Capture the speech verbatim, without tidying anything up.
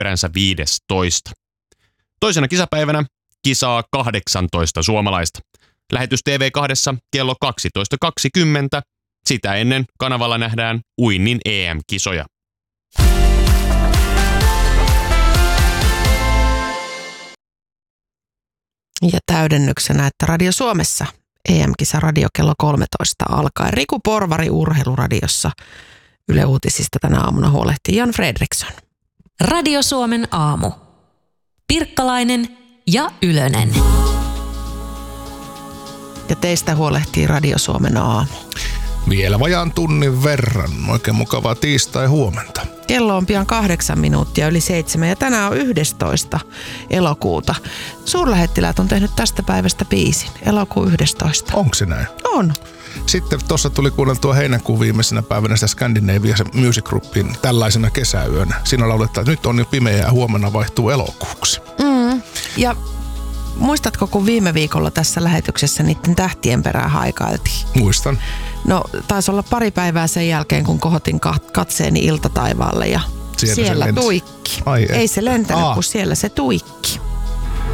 maaperänsä viidestoista. Toisena kisapäivänä kisaa kahdeksantoista suomalaista. Lähetys T V kahdessa kello kaksitoista kaksikymmentä. Sitä ennen kanavalla nähdään uinnin E M-kisoja. Ja täydennyksenä, että Radio Suomessa E M-kisa radio kello kolmetoista alkaen. Riku Porvari Urheiluradiossa. Yle Uutisista tänä aamuna huolehtii Jan Fredriksson. Radio Suomen aamu. Pirkkalainen ja Ylönen. Ja teistä huolehtii Radio Suomen aamu. Vielä vajaan tunnin verran. Oikein mukavaa tiistai huomenta. Kello on pian kahdeksan minuuttia yli seitsemän ja tänään on yhdestoista elokuuta. Suurlähettiläät on tehnyt tästä päivästä biisin. Elokuun yhdestoista. Onko se näin? On. Sitten tuossa tuli kuunneltua heinäkuun viimeisenä päivänä sitä Scandinavian Music Groupin tällaisena kesäyönä. Siinä lauletaan, että nyt on jo pimeä ja huomenna vaihtuu elokuuksi. Mm. Ja muistatko, kun viime viikolla tässä lähetyksessä niiden tähtien perään haikailtiin? Muistan. No, taisi olla pari päivää sen jälkeen, kun kohotin katseeni iltataivaalle ja siellä, siellä tuikki. Ai ei se lentänyt, Aa. kun siellä se tuikki.